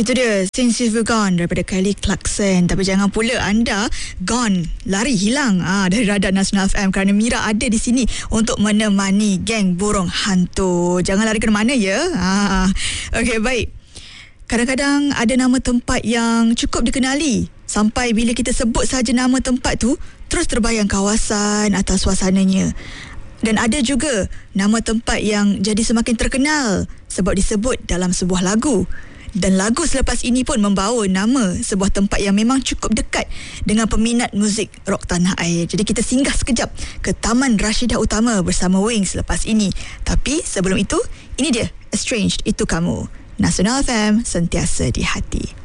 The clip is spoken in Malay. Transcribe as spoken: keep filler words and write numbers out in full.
Itu dia Since You've Gone daripada Kelly Clarkson. Tapi jangan pula anda gone, lari hilang ah, dari radar Nasional F M, kerana Mira ada di sini untuk menemani geng burung hantu. Jangan lari ke mana ya. ah. Okey, baik. Kadang-kadang ada nama tempat yang cukup dikenali sampai bila kita sebut saja nama tempat tu terus terbayang kawasan atau suasananya. Dan ada juga nama tempat yang jadi semakin terkenal sebab disebut dalam sebuah lagu. Dan lagu selepas ini pun membawa nama sebuah tempat yang memang cukup dekat dengan peminat muzik rock tanah air. Jadi kita singgah sekejap ke Taman Rashidah Utama bersama Wings selepas ini. Tapi sebelum itu, ini dia Estranged Itu Kamu. Nasional F M, sentiasa di hati.